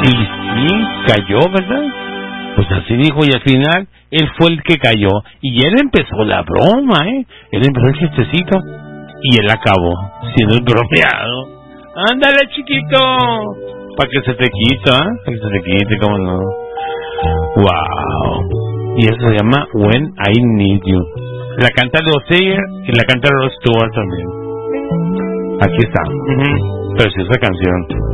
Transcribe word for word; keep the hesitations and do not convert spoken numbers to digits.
Y sí, cayó, ¿verdad? Pues así dijo, y al final él fue el que cayó. Y él empezó la broma, ¿eh? Él empezó el chistecito. Y él acabó siendo el bromeado. ¡Ándale, chiquito! Para que se te quita, ¿eh? Para que se te quite, ¿cómo no? ¡Wow! Y eso se llama When I Need You. La canta Leo Sayer y la canta Rod Stewart también. Aquí está. Uh-huh. Preciosa canción.